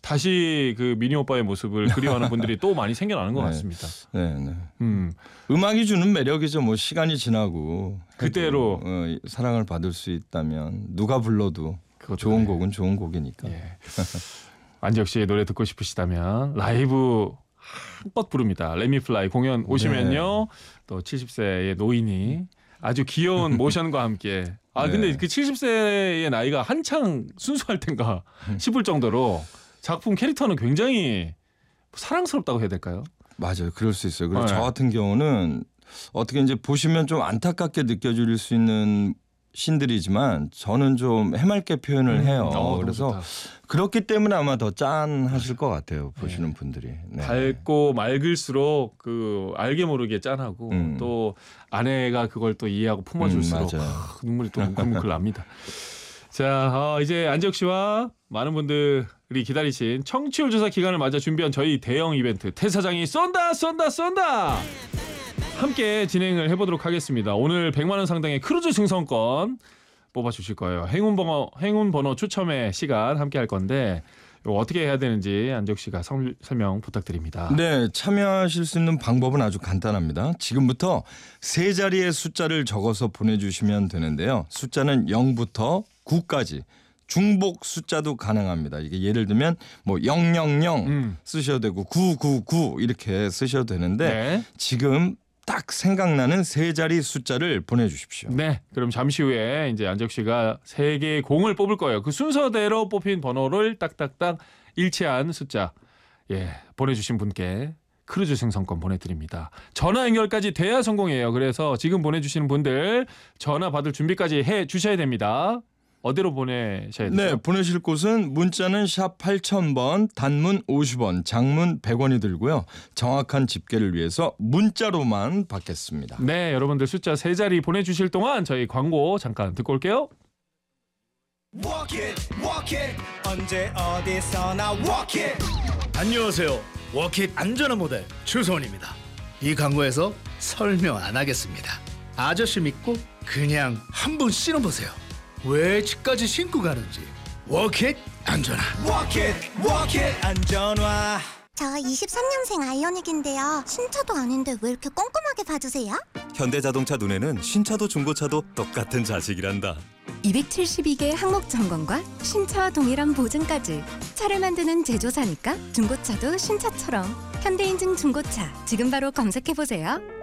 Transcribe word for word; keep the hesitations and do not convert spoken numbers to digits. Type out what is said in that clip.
다시 그 미니 오빠의 모습을 그리워하는 분들이 또 많이 생겨나는 것 네. 같습니다. 네, 네. 음. 음악이 주는 매력이죠. 뭐 시간이 지나고 그대로 어, 사랑을 받을 수 있다면 누가 불러도 좋은 곡은 좋은 곡이니까. 예. 안지혁 씨의 노래 듣고 싶으시다면 라이브 한껏 부릅니다. 레미플라이 공연 오시면요. 네. 또 칠십 세의 노인이 아주 귀여운 모션과 함께 아 네. 근데 그 칠십 세의 나이가 한창 순수할 텐가 싶을 정도로 작품 캐릭터는 굉장히 사랑스럽다고 해야 될까요? 맞아요. 그럴 수 있어요. 그리고 네. 저 같은 경우는 어떻게 이제 보시면 좀 안타깝게 느껴질 수 있는 신들이지만 저는 좀 해맑게 표현을 음. 해요. 어, 그래서 좋다. 그렇기 때문에 아마 더 짠하실 것 같아요. 보시는 네. 분들이. 네. 밝고 맑을수록 그 알게 모르게 짠하고 음. 또 아내가 그걸 또 이해하고 품어줄수록 음, 하, 눈물이 또 뭉클뭉클 납니다. 자, 어, 이제 안지혁 씨와 많은 분들이 기다리신 청취율 조사 기간을 맞아 준비한 저희 대형 이벤트 태사장이 쏜다 쏜다 쏜다 함께 진행을 해보도록 하겠습니다. 오늘 백만 원 상당의 크루즈 승선권 뽑아주실 거예요. 행운 번호, 행운 번호 추첨의 시간 함께 할 건데 이거 어떻게 해야 되는지 안지혁 씨가 설, 설명 부탁드립니다. 네, 참여하실 수 있는 방법은 아주 간단합니다. 지금부터 세 자리의 숫자를 적어서 보내주시면 되는데요. 숫자는 영부터 구까지 중복 숫자도 가능합니다. 이게 예를 들면 뭐 영영영 음. 쓰셔도 되고 구구구 이렇게 쓰셔도 되는데 네. 지금 딱 생각나는 세 자리 숫자를 보내주십시오. 네, 그럼 잠시 후에 이제 안지혁 씨가 세 개의 공을 뽑을 거예요. 그 순서대로 뽑힌 번호를 딱딱딱 일치한 숫자 예 보내주신 분께 크루즈 승선권 보내드립니다. 전화 연결까지 돼야 성공이에요. 그래서 지금 보내주시는 분들 전화 받을 준비까지 해 주셔야 됩니다. 어디로 보내셔야 되죠? 네, 보내실 곳은 문자는 샵 팔천 번, 단문 오십 원, 장문 백 원이 들고요. 정확한 집계를 위해서 문자로만 받겠습니다. 네, 여러분들 숫자 세 자리 보내주실 동안 저희 광고 잠깐 듣고 올게요. Walk it, walk it. 언제 어디서나 walk it. 안녕하세요. 워킷 안전한 모델 추소원입니다. 이 광고에서 설명 안 하겠습니다. 아저씨 믿고 그냥 한번 신어보세요. 왜 집까지 신고 가는지. 워킷 안전한. Walk it, walk it. 안전화. 저 이십삼 년생 아이오닉인데요. 신차도 아닌데 왜 이렇게 꼼꼼하게 봐주세요? 현대자동차 눈에는 신차도 중고차도 똑같은 자식이란다. 이백칠십이 개 항목 점검과 신차와 동일한 보증까지. 차를 만드는 제조사니까 중고차도 신차처럼. 현대인증 중고차 지금 바로 검색해보세요.